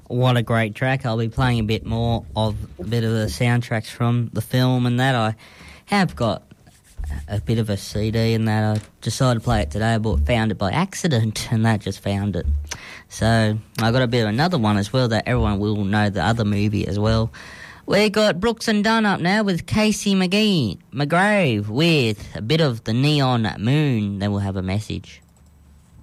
What a great track. I'll be playing a bit of the soundtracks from the film and that. I have got a bit of a CD and that. I decided to play it today, but found it by accident and that just found it. So I got a bit of another one as well that everyone will know the other movie as well. We got Brooks and Dunn up now with Casey McGrave with a bit of the Neon Moon. Then we'll have a message.